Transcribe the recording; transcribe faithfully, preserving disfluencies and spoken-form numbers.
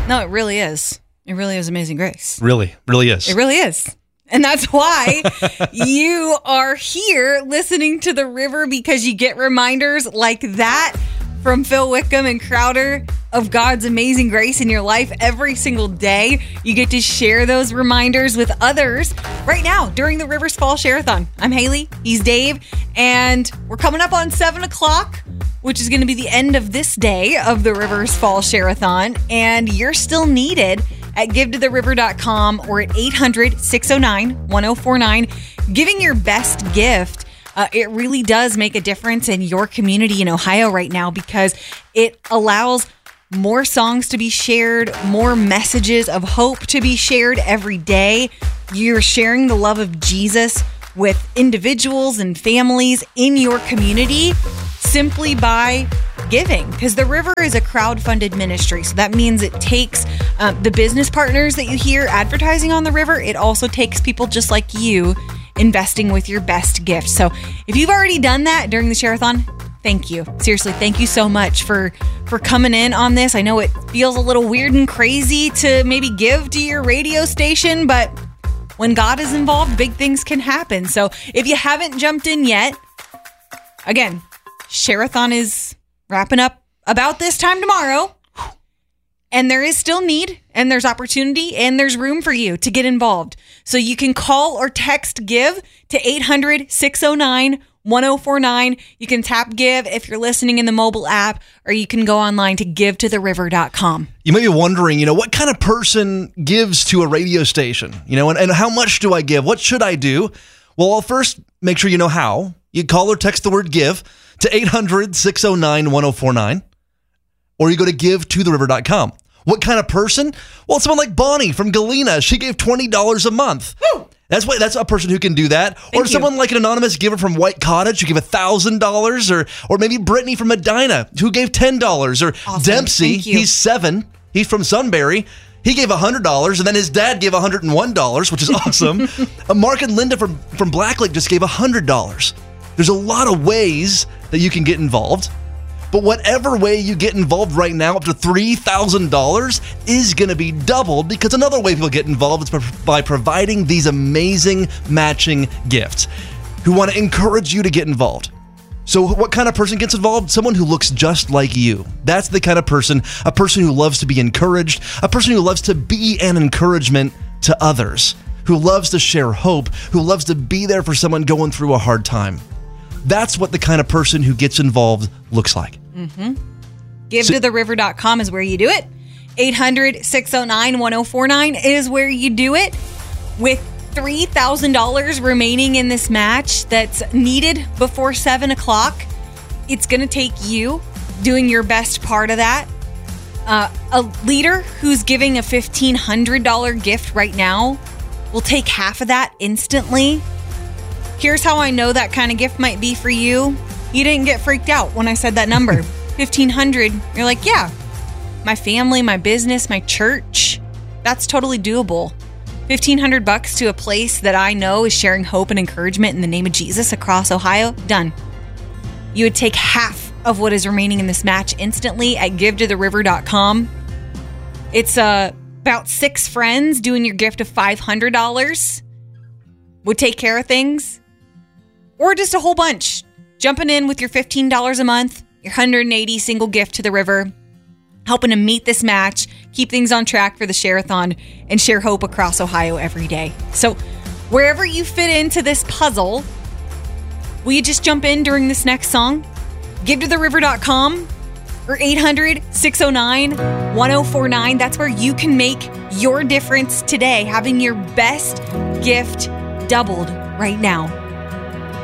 No, it really is. It really is Amazing Grace. Really, really is. It really is. And that's why you are here listening to The River, because you get reminders like that from Phil Wickham and Crowder of God's amazing grace in your life every single day. You get to share those reminders with others right now during the Rivers Fall Share-a-thon. I'm Haley. He's Dave. And we're coming up on seven o'clock, which is going to be the end of this day of the Rivers Fall Share-a-thon. And you're still needed at give to the river dot com or at eight hundred, six oh nine, one oh four nine. Giving your best gift. Uh, it really does make a difference in your community in Ohio right now, because it allows more songs to be shared, more messages of hope to be shared every day. You're sharing the love of Jesus with individuals and families in your community simply by giving, because the River is a crowd-funded ministry. So that means it takes um, the business partners that you hear advertising on the River. It also takes people just like you investing with your best gift. So if you've already done that during the Share-a-thon, thank you. Seriously, thank you so much for, for coming in on this. I know it feels a little weird and crazy to maybe give to your radio station, but when God is involved, big things can happen. So if you haven't jumped in yet, again, Share-a-thon is wrapping up about this time tomorrow. And there is still need, and there's opportunity, and there's room for you to get involved. So you can call or text GIVE to eight hundred, six oh nine, one oh four nine. You can tap GIVE if you're listening in the mobile app, or you can go online to give to the river dot com. You may be wondering, you know, what kind of person gives to a radio station? You know, and, and how much do I give? What should I do? Well, I'll first make sure you know how. You call or text the word GIVE to eight hundred, six oh nine, one oh four nine. Or you go to give to the river dot com. What kind of person? Well, someone like Bonnie from Galena. She gave twenty dollars a month. Woo! That's what. That's a person who can do that. Thank or you. Someone like an anonymous giver from White Cottage who gave one thousand dollars. Or or maybe Brittany from Medina who gave ten dollars. Or Awesome. Dempsey, Thank you. he's seven. He's from Sunbury. He gave one hundred dollars, and then his dad gave one hundred one dollars, which is awesome. uh, Mark and Linda from, from Black Lake just gave one hundred dollars. There's a lot of ways that you can get involved. But whatever way you get involved right now, up to three thousand dollars is going to be doubled, because another way people get involved is by providing these amazing matching gifts who want to encourage you to get involved. So what kind of person gets involved? Someone who looks just like you. That's the kind of person, a person who loves to be encouraged, a person who loves to be an encouragement to others, who loves to share hope, who loves to be there for someone going through a hard time. That's what the kind of person who gets involved looks like. Mm-hmm. give to the river dot com is where you do it. eight hundred, six oh nine, one oh four nine is where you do it. With three thousand dollars remaining in this match that's needed before seven o'clock, it's going to take you doing your best part of that. Uh, a leader who's giving a fifteen hundred dollars gift right now will take half of that instantly. Here's how I know that kind of gift might be for you. You didn't get freaked out when I said that number. fifteen hundred dollars. You're like, yeah, my family, my business, my church, that's totally doable. fifteen hundred bucks to a place that I know is sharing hope and encouragement in the name of Jesus across Ohio. Done. You would take half of what is remaining in this match instantly at give to the river dot com. It's uh, about six friends doing your gift of five hundred dollars would take care of things. Or just a whole bunch. Jumping in with your fifteen dollars a month, your one hundred eighty single gift to the River, helping to meet this match, keep things on track for the Share-a-thon, and share hope across Ohio every day. So wherever you fit into this puzzle, will you just jump in during this next song? give to the river dot com or eight hundred, six oh nine, one oh four nine. That's where you can make your difference today, having your best gift doubled right now.